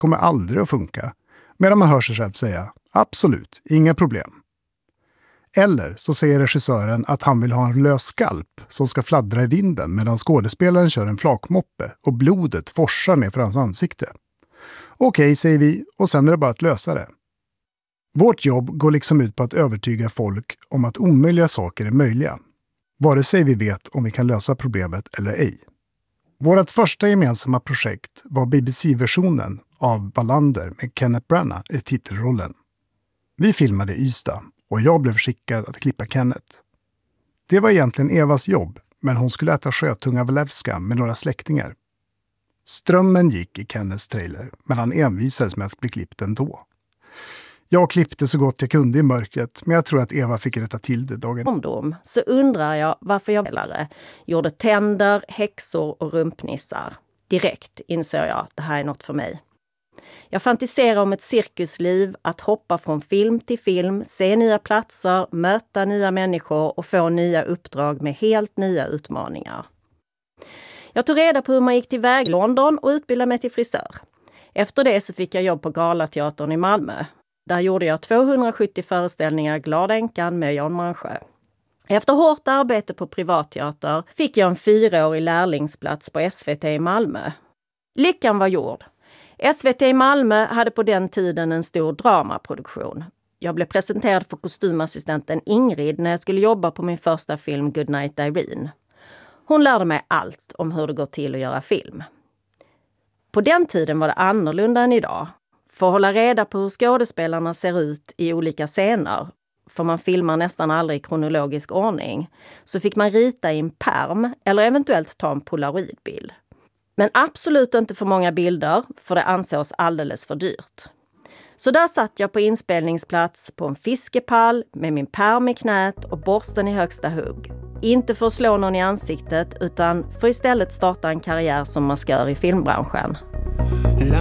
kommer aldrig att funka. Medan man hör sig själv säga, absolut, inga problem. Eller så säger regissören att han vill ha en lös skalp som ska fladdra i vinden medan skådespelaren kör en flakmoppe och blodet forsar ner för hans ansikte. Okej, säger vi, och sen är det bara att lösa det. Vårt jobb går liksom ut på att övertyga folk om att omöjliga saker är möjliga. Vare sig vi vet om vi kan lösa problemet eller ej. Vårt första gemensamma projekt var BBC-versionen av Wallander med Kenneth Branagh i titelrollen. Vi filmade i Ystad och jag blev skickad att klippa Kenneth. Det var egentligen Evas jobb, men hon skulle äta sjötunga Walewska med några släktingar. Strömmen gick i Kenneths trailer, men han envisades med att bli klippt ändå. Jag klippte så gott jag kunde i mörkret, men jag tror att Eva fick rätta till det dagen. Så undrar jag varför jag gjorde tänder, häxor och rumpnissar. Direkt inser jag att det här är något för mig. Jag fantiserar om ett cirkusliv, att hoppa från film till film, se nya platser, möta nya människor och få nya uppdrag med helt nya utmaningar. Jag tog reda på hur man gick till väg i London och utbildade mig till frisör. Efter det så fick jag jobb på Galateatern i Malmö. Där gjorde jag 270 föreställningar Glada änkan med Jan Mansjö. Efter hårt arbete på privatteater fick jag en 4-årig lärlingsplats på SVT i Malmö. Lyckan var gjord. SVT i Malmö hade på den tiden en stor dramaproduktion. Jag blev presenterad för kostymassistenten Ingrid när jag skulle jobba på min första film Goodnight Irene. Hon lärde mig allt om hur det går till att göra film. På den tiden var det annorlunda än idag. För att hålla reda på hur skådespelarna ser ut i olika scener, för man filmar nästan aldrig i kronologisk ordning, så fick man rita i en perm eller eventuellt ta en polaroidbild. Men absolut inte för många bilder, för det ansågs alldeles för dyrt. Så där satt jag på inspelningsplats på en fiskepall med min perm i knät och borsten i högsta hugg. Inte för att slå någon i ansiktet utan för istället starta en karriär som maskör i filmbranschen.